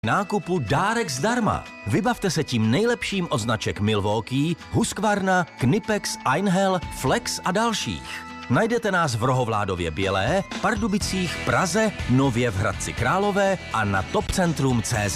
Nákupu dárek zdarma. Vybavte se tím nejlepším od značek Milwaukee, Husqvarna, Knipex, Einhell, Flex a dalších. Najdete nás v Rohovládově Bělé, Pardubicích, Praze, nově v Hradci Králové a na topcentrum.cz.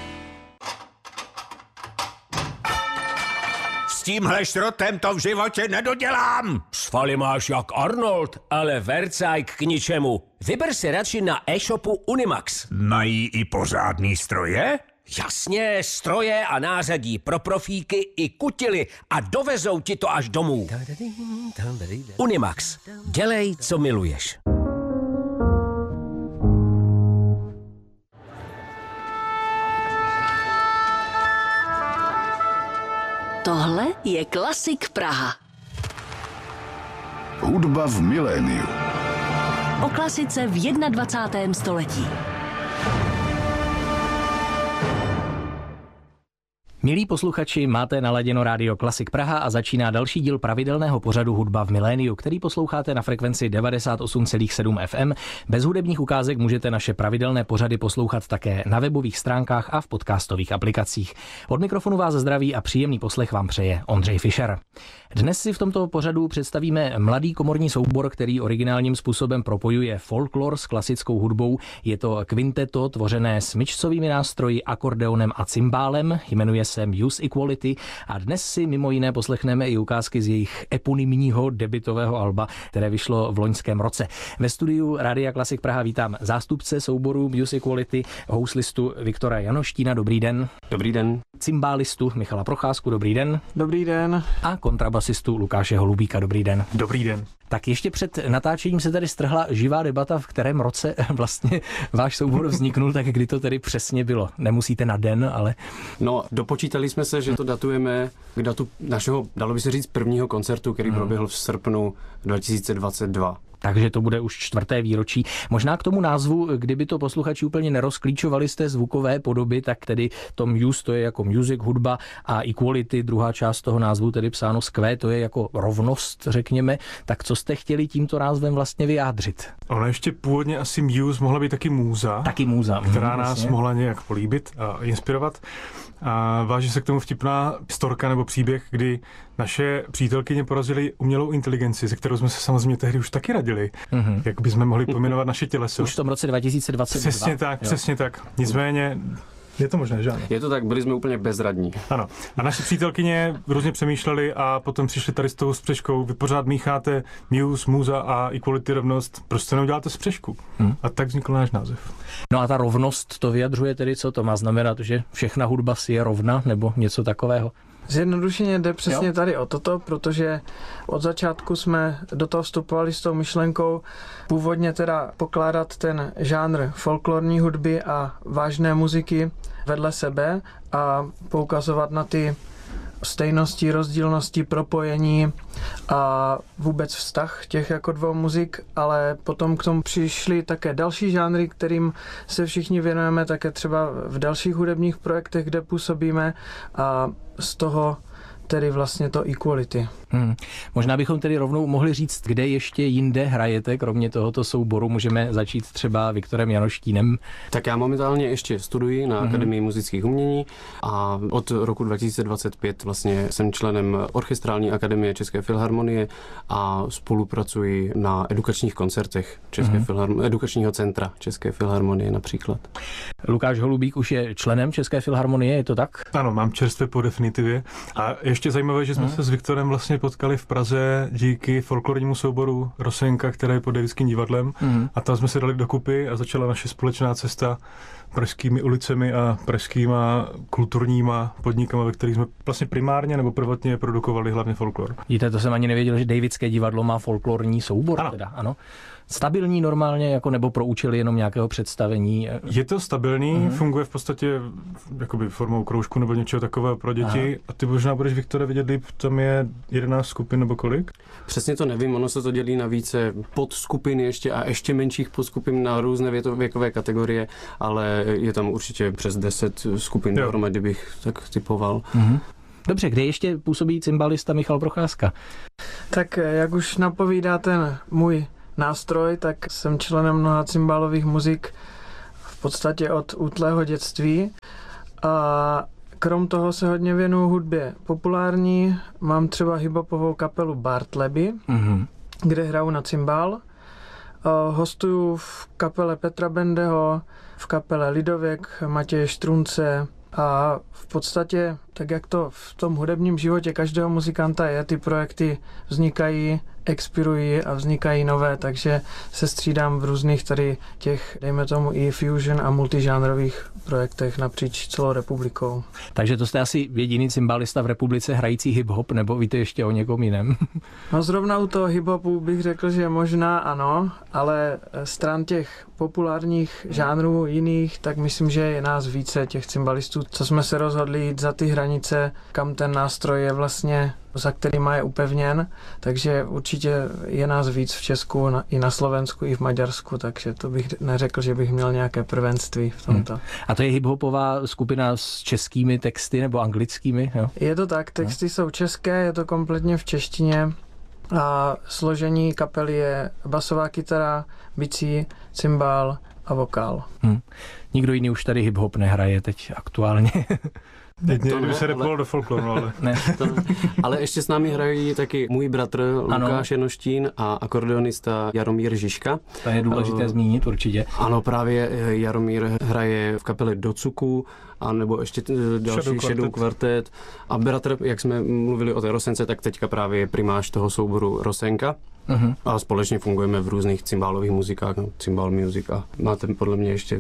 S tímhle šrotem to v životě nedodělám! Svaly máš jak Arnold, ale vercajk k ničemu. Vyber si radši na e-shopu Unimax. Mají i pořádný stroje? Jasně, stroje a nářadí pro profíky i kutily a dovezou ti to až domů. Unimax. Dělej, co miluješ. Tohle je Klasik Praha. Hudba v miléniu. O klasice v 21. století. Milí posluchači, máte naladěno rádio Klasik Praha a začíná další díl pravidelného pořadu Hudba v miléniu, který posloucháte na frekvenci 98,7 FM. Bez hudebních ukázek můžete naše pravidelné pořady poslouchat také na webových stránkách a v podcastových aplikacích. Od mikrofonu vás zdraví a příjemný poslech vám přeje Ondřej Fischer. Dnes si v tomto pořadu představíme mladý komorní soubor, který originálním způsobem propojuje folklor s klasickou hudbou. Je to kvinteto tvořené smyčcovými nástroji, akordeonem a cymbálem. Jmenuje se Muse Equality a dnes si mimo jiné poslechneme i ukázky z jejich eponymního debutového alba, které vyšlo v loňském roce. Ve studiu Rádia Klasik Praha vítám zástupce souboru Muse Equality, houslistu Viktora Janoštína. Dobrý den. Dobrý den. Cymbálistu Michala Procházku. Dobrý den. Dobrý den. A kontrabasistu Lukáše Holubíka. Dobrý den. Dobrý den. Tak ještě před natáčením se tady strhla živá debata, v kterém roce vlastně váš soubor vzniknul, tak kdy to tedy přesně bylo. Nemusíte na den, ale... No, dopočítali jsme se, že to datujeme k datu našeho, dalo by se říct, prvního koncertu, který proběhl v srpnu 2022. Takže to bude už 4. výročí. Možná k tomu názvu, kdyby to posluchači úplně nerozklíčovali z té zvukové podoby, tak tedy to Muse, to je jako music, hudba a equality, druhá část toho názvu, tedy psáno s Q, to je jako rovnost, řekněme. Tak co jste chtěli tímto názvem vlastně vyjádřit? Ona ještě původně asi Muse mohla být taky můza. Taky můza. Která nás mohla nějak políbit a inspirovat. A váží se k tomu vtipná storka nebo příběh, kdy naše přítelkyně porazily umělou inteligenci, se kterou jsme se samozřejmě tehdy už taky radili, jak bychom mohli pojmenovat naše těleso. Už v tom roce 2022. Přesně tak. Nicméně je to možné, že ano? Je to tak, byli jsme úplně bezradní. Ano. A naši přítelkyně různě přemýšleli a potom přišli tady s tou spřeškou. Vy pořád mícháte Muse, Muza a Equality, rovnost. Prostě neuděláte spřešku. A tak vznikl náš název. No a ta rovnost, to vyjadřuje tedy co? To má znamenat, že všechna hudba si je rovna nebo něco takového? Zjednodušeně jde přesně tady o toto, protože od začátku jsme do toho vstupovali s tou myšlenkou původně teda pokládat ten žánr folklorní hudby a vážné muziky vedle sebe a poukazovat na ty stejnosti, rozdílnosti, propojení a vůbec vztah těch jako dvou muzik, ale potom k tomu přišly také další žánry, kterým se všichni věnujeme, také třeba v dalších hudebních projektech, kde působíme a z toho tedy vlastně to equality. Možná bychom tedy rovnou mohli říct, kde ještě jinde hrajete, kromě tohoto souboru. Můžeme začít třeba Viktorem Janoštínem. Tak já momentálně ještě studuji na Akademii muzických umění a od roku 2025 vlastně jsem členem Orchestrální akademie České filharmonie a spolupracuji na edukačních koncertech edukačního centra České filharmonie například. Lukáš Holubík už je členem České filharmonie, je to tak? Ano, mám čerstvě po definitivě. A ještě zajímavé, že jsme se s Viktorem vlastně potkali v Praze díky folklornímu souboru Rosenka, který je pod Davidským divadlem. A tam jsme se dali dokupy a začala naše společná cesta pražskými ulicemi a pražskýma kulturníma podnikama, ve kterých jsme vlastně primárně nebo prvotně produkovali hlavně folklor. Víte, to jsem ani nevěděl, že Davidské divadlo má folklorní soubor. Ano. Teda, ano. Stabilní normálně, jako nebo pro účely jenom nějakého představení? Je to stabilní, funguje v podstatě jakoby formou kroužku nebo něčeho takového pro děti. A ty možná budeš, Viktore, vidět líp, tam je 11 skupin nebo kolik? Přesně to nevím, ono se to dělí na více podskupiny ještě a ještě menších podskupin na různé věkové kategorie, ale je tam určitě přes 10 skupin dohromady, bych tak typoval. Dobře, kde ještě působí cymbalista Michal Procházka? Tak jak už napovídá ten můj nástroj, tak jsem členem mnoha cymbálových muzik. V podstatě od útlého dětství a krom toho se hodně věnuju hudbě populární. Mám třeba hiphopovou kapelu Bartleby, kde hraju na cymbál. Hostuju v kapele Petra Bendeho, v kapele Lidověk Matěje Štrunce a v podstatě, tak jak to v tom hudebním životě každého muzikanta je, ty projekty vznikají, expirují a vznikají nové, takže se střídám v různých tady těch, dejme tomu i fusion a multižánrových projektech napříč celou republikou. Takže to jste asi jediný cymbálista v republice hrající hip-hop, nebo víte ještě o někom jiném? No zrovna u toho hip-hopu bych řekl, že možná ano, ale stran těch populárních žánrů jiných, tak myslím, že je nás více těch cymbalistů, co jsme se rozhodli jít za ty hranice, kam ten nástroj je vlastně, za kterýma je upevněn, takže určitě je nás víc v Česku, i na Slovensku, i v Maďarsku, takže to bych neřekl, že bych měl nějaké prvenství v tomto. A to je hiphopová skupina s českými texty nebo anglickými? Jo? Je to tak, texty jsou české, je to kompletně v češtině a složení kapely je basová kytara, bicí, cymbál a vokál. Nikdo jiný už tady hip-hop nehraje teď aktuálně. Kdyby se repoval do folkloru, ale... Ne. Ale ještě s námi hrají taky můj bratr Lukáš Jenoštín a akordeonista Jaromír Žižka. To je důležité zmínit určitě. Ano, právě Jaromír hraje v kapele Docuku a nebo ještě další Shadow Quartet. A bratr, jak jsme mluvili o té Rosence, tak teďka právě je primář toho souboru Rosenka. A společně fungujeme v různých cymbálových muzikách, cymbal music a máte podle mě ještě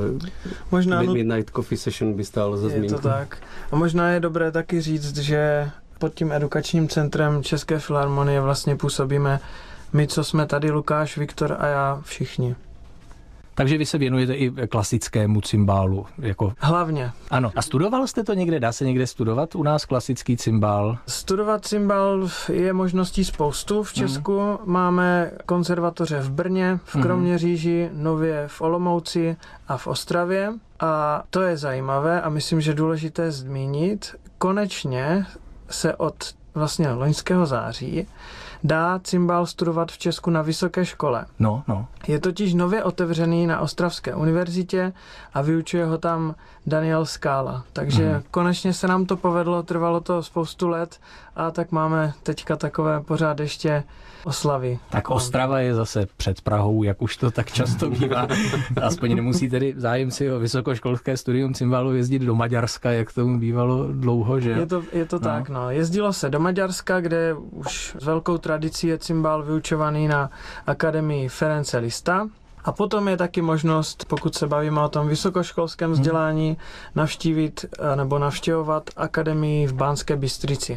možná Midnight Coffee Session by stál za zmínku. Je to tak. A možná je dobré taky říct, že pod tím edukačním centrem České filharmonie vlastně působíme my, co jsme tady, Lukáš, Viktor a já, všichni. Takže vy se věnujete i klasickému cymbálu. Jako... Hlavně. Ano. A studoval jste to někde? Dá se někde studovat u nás klasický cymbál? Studovat cymbál je možností spoustu v Česku. Máme konzervatoře v Brně, v Kroměříži, nově v Olomouci a v Ostravě. A to je zajímavé a myslím, že důležité zmínit. Konečně se od vlastně loňského září dá cymbál studovat v Česku na vysoké škole. No. Je totiž nově otevřený na Ostravské univerzitě a vyučuje ho tam Daniel Skála. Takže konečně se nám to povedlo, trvalo to spoustu let a tak máme teďka takové pořád ještě oslavy. Tak Ostrava je zase před Prahou, jak už to tak často bývá. Aspoň nemusí tedy zájemci o vysokoškolské studium cymbálu jezdit do Maďarska, jak tomu bývalo dlouho, že? Je to tak, no. Jezdilo se do Maďarska, kde už s velkou tradicí je cymbál vyučovaný na Akademii Ference Lista. A potom je taky možnost, pokud se bavíme o tom vysokoškolském vzdělání, navštívit nebo navštěvovat akademii v Banské Bystrici.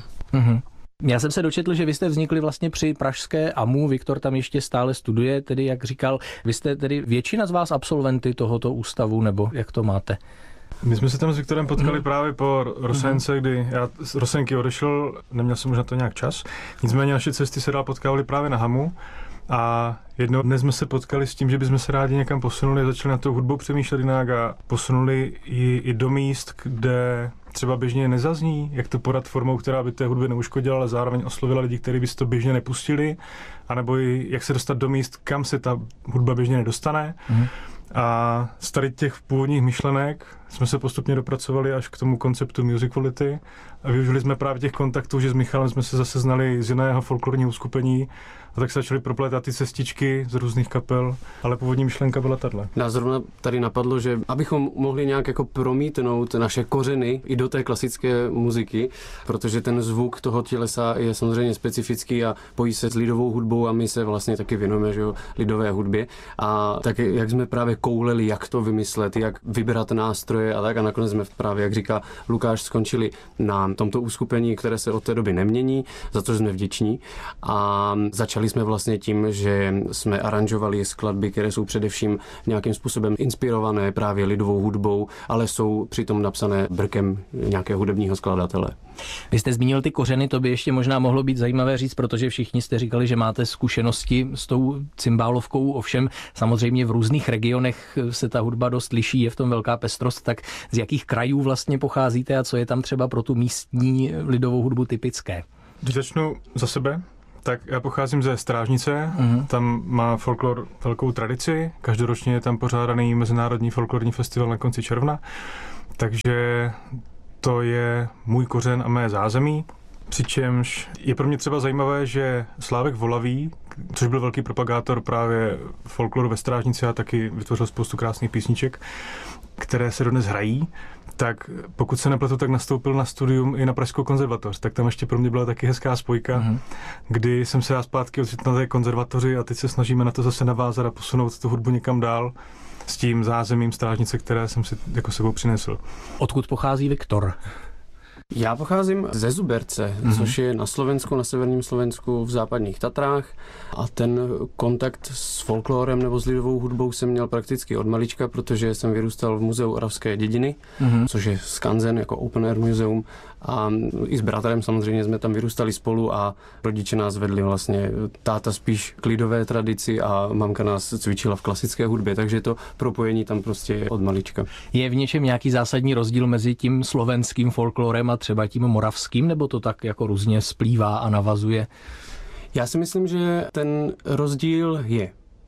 Já jsem se dočetl, že vy jste vznikli vlastně při pražské AMU, Viktor tam ještě stále studuje, tedy jak říkal, vy jste tedy většina z vás absolventy tohoto ústavu, nebo jak to máte? My jsme se tam s Viktorem potkali právě po Rosence, kdy já z Rosenky odešel, neměl jsem už na to nějak čas, nicméně naše cesty se dál potkávaly právě na HAMu. A jednou dnes jsme se potkali s tím, že bychom se rádi někam posunuli a začali na tou hudbou přemýšlet jinak a posunuli ji i do míst, kde třeba běžně nezazní, jak to podat formou, která by té hudbě neuškodila, ale zároveň oslovila lidi, kteří by si to běžně nepustili, anebo i jak se dostat do míst, kam se ta hudba běžně nedostane. A z tady těch původních myšlenek jsme se postupně dopracovali až k tomu konceptu Music Quality a využili jsme právě těch kontaktů, že s Michalem jsme se zase znali z jiného folklorního uskupení a tak se začaly proplétat ty cestičky z různých kapel, ale původní myšlenka byla tahle. Nás zrovna tady napadlo, že abychom mohli nějak jako promítnout naše kořeny i do té klasické muziky, protože ten zvuk toho tělesa je samozřejmě specifický a pojí se s lidovou hudbou a my se vlastně taky věnujeme, že jo, lidové hudbě. A tak jak jsme právě kouleli, jak to vymyslet, jak vybrat nástroje a tak a nakonec jsme právě, jak říká Lukáš, skončili na tomto uskupení, které se od té doby nemění, za to jsme vděční a začali jsme vlastně tím, že jsme aranžovali skladby, které jsou především nějakým způsobem inspirované právě lidovou hudbou, ale jsou přitom napsané brkem nějakého hudebního skladatele. Vy jste zmínil ty kořeny, to by ještě možná mohlo být zajímavé říct, protože všichni jste říkali, že máte zkušenosti s tou cymbálovkou, ovšem samozřejmě v různých regionech se ta hudba dost liší, je v tom velká pestrost, tak z jakých krajů vlastně pocházíte a co je tam třeba pro tu místní lidovou hudbu typické? Když začnu za sebe, Tak já pocházím ze Strážnice, tam má folklor velkou tradici, každoročně je tam pořádaný Mezinárodní folklorní festival na konci června, takže to je můj kořen a mé zázemí, přičemž je pro mě třeba zajímavé, že Slávek Volavý, což byl velký propagátor právě folkloru ve Strážnici a taky vytvořil spoustu krásných písniček, které se dodnes hrají, tak pokud se nepletu, tak nastoupil na studium i na Pražskou konzervatoř, tak tam ještě pro mě byla taky hezká spojka, kdy jsem se já zpátky ocitl na té konzervatoři a teď se snažíme na to zase navázat a posunout tu hudbu někam dál s tím zázemím Strážnice, které jsem si jako sebou přinesl. Odkud pochází Viktor? Já pocházím ze Zuberce, což je na Slovensku, na severním Slovensku v západních Tatrách a ten kontakt s folklorem nebo s lidovou hudbou jsem měl prakticky od malička, protože jsem vyrůstal v Muzeu Oravské dědiny, což je skanzen jako open air muzeum a i s bratrem samozřejmě jsme tam vyrůstali spolu a rodiče nás vedli vlastně, táta spíš k lidové tradici a mamka nás cvičila v klasické hudbě, takže to propojení tam prostě je od malička. Je v něčem nějaký zásadní rozdíl mezi tím slovenským folklorem a třeba tím moravským, nebo to tak jako různě splývá a navazuje? Já si myslím, že ten rozdíl je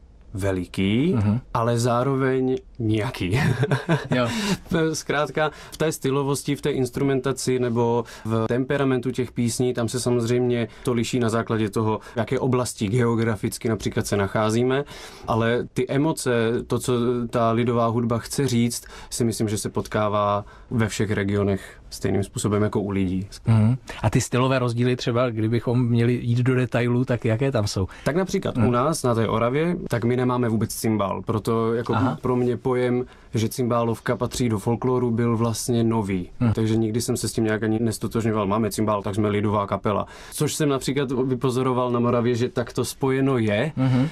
veliký, ale zároveň nějaký. Jo. Zkrátka v té stylovosti, v té instrumentaci nebo v temperamentu těch písní, tam se samozřejmě to liší na základě toho, v jaké oblasti geograficky například se nacházíme, ale ty emoce, to, co ta lidová hudba chce říct, si myslím, že se potkává ve všech regionech stejným způsobem jako u lidí. A ty stylové rozdíly třeba, kdybychom měli jít do detailů, tak jaké tam jsou? Tak například u nás na té Oravě, tak my nemáme vůbec cymbál, proto jako pro mě pojem, že cymbálovka patří do folkloru, byl vlastně nový. Takže nikdy jsem se s tím nějak ani nestotožňoval. Máme cymbál, tak jsme lidová kapela. Což jsem například vypozoroval na Moravě, že tak to spojeno je.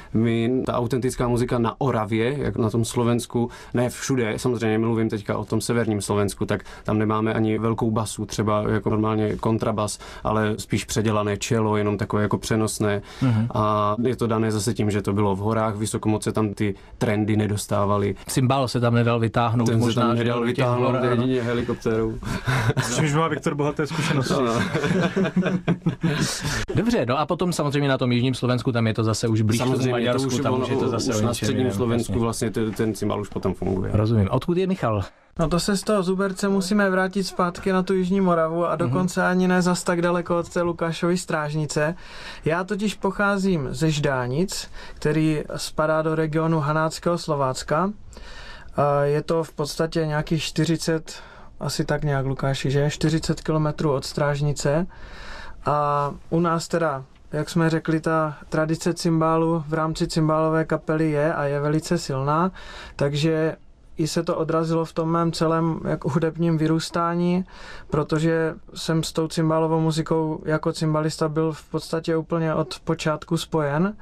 Ta autentická muzika na Oravě, jak na tom Slovensku, ne všude, samozřejmě mluvím teďka o tom severním Slovensku, tak tam nemáme ani velkou basu, třeba jako normálně kontrabas, ale spíš předělané čelo, jenom takové jako přenosné. A je to dané zase tím, že to bylo v horách, vysoko moc se tam ty trendy nedostávaly. Cymbál se tam nedal vytáhnout, Ten možná se tam nedal vytáhnout jedině helikoptérou. S čímž má Viktor bohaté zkušenosti. Dobře, no a potom samozřejmě na tom jižním Slovensku, tam je to zase už blíž tomu Maďarsku, tam už je to zase na středním Slovensku vlastně ten cymbál už potom funguje. Rozumím. Odkud je Michal? No to se z toho Zuberce musíme vrátit zpátky na tu jižní Moravu a dokonce ani ne zas tak daleko od té Lukášovy Strážnice. Já totiž pocházím ze Ždánic, který spadá do regionu Hanáckého Slovácka. Je to v podstatě nějakých 40, asi tak nějak Lukáši, že? 40 kilometrů od Strážnice. A u nás teda, jak jsme řekli, ta tradice cymbálu v rámci cymbálové kapely je a je velice silná, takže i se to odrazilo v tom mém celém jako hudebním vyrůstání, protože jsem s tou cymbálovou muzikou jako cymbalista byl v podstatě úplně od počátku spojen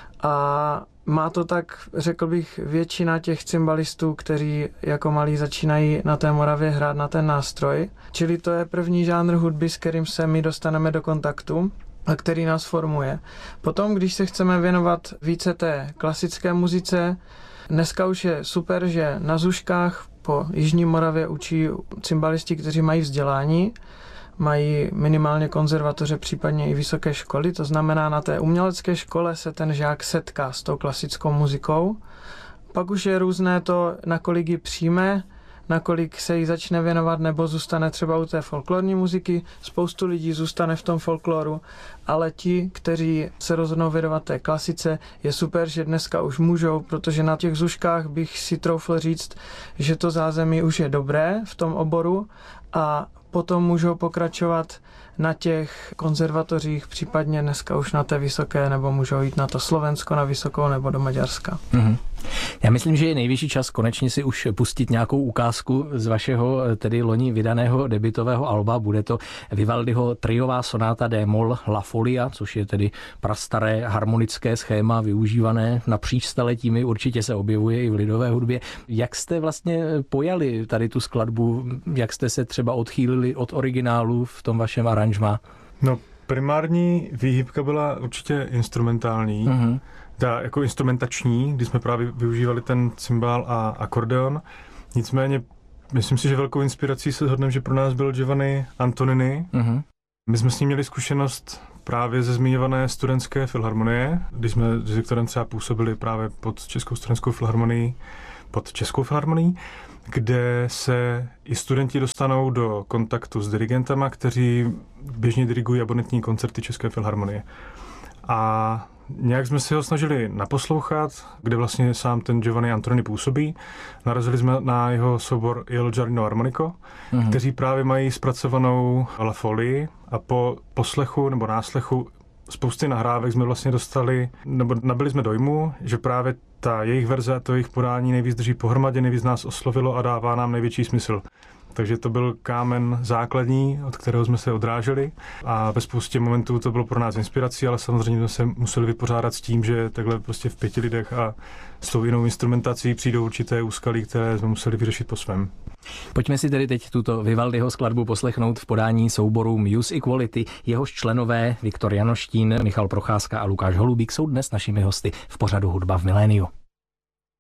a má to tak, řekl bych, většina těch cymbalistů, kteří jako malí začínají na té Moravě hrát na ten nástroj. Čili to je první žánr hudby, s kterým se my dostaneme do kontaktu a který nás formuje. Potom, když se chceme věnovat více té klasické muzice, dneska už je super, že na Zuškách po Jižní Moravě učí cymbalisti, kteří mají vzdělání, mají minimálně konzervatoře, případně i vysoké školy, to znamená na té umělecké škole se ten žák setká s tou klasickou muzikou. Pak už je různé to, nakolik ji přijme, nakolik se jí začne věnovat nebo zůstane třeba u té folklorní muziky. Spoustu lidí zůstane v tom folkloru, ale ti, kteří se rozhodnou věnovat té klasice, je super, že dneska už můžou, protože na těch Zuškách bych si troufl říct, že to zázemí už je dobré v tom oboru a potom můžou pokračovat na těch konzervatořích, případně dneska už na té vysoké, nebo můžou jít na to Slovensko, na vysokou, nebo do Maďarska. Já myslím, že je nejvyšší čas konečně si už pustit nějakou ukázku z vašeho tedy loni vydaného debutového alba. Bude to Vivaldiho triová sonáta D-moll La Folia, což je tedy prastaré harmonické schéma využívané napříč staletími, určitě se objevuje i v lidové hudbě. Jak jste vlastně pojali tady tu skladbu, jak jste se třeba odchýlili od originálu v tom vašem aranžmá? No, primární výhybka byla určitě instrumentální, jako instrumentační, kdy jsme právě využívali ten cymbál a akordeon. Nicméně, myslím si, že velkou inspirací se shodneme, že pro nás byl Giovanni Antonini. My jsme s ním měli zkušenost právě ze zmiňované studentské filharmonie, když jsme s Viktorem třeba působili právě pod Českou studentskou filharmonií, kde se i studenti dostanou do kontaktu s dirigentama, kteří běžně dirigují abonentní koncerty České filharmonie. A nějak jsme si ho snažili naposlouchat, kde vlastně sám ten Giovanni Antonini působí. Narazili jsme na jeho soubor Il Giardino Armonico, kteří právě mají zpracovanou La Folie a po poslechu nebo náslechu spousty nahrávek jsme vlastně dostali, nebo nabili jsme dojmu, že právě ta jejich verze a to jejich podání nejvíc drží pohromadě, nejvíc nás oslovilo a dává nám největší smysl. Takže to byl kámen základní, od kterého jsme se odráželi a ve spoustě momentů to bylo pro nás inspirací, ale samozřejmě jsme se museli vypořádat s tím, že takhle prostě v 5 lidech a s tou jinou instrumentací přijdou určité úskalí, které jsme museli vyřešit po svém. Pojďme si tedy teď tuto Vivaldiho skladbu poslechnout v podání souboru Muse Equality. Jehož členové Viktor Janoštín, Michal Procházka a Lukáš Holubík jsou dnes našimi hosty v pořadu Hudba v miléniu.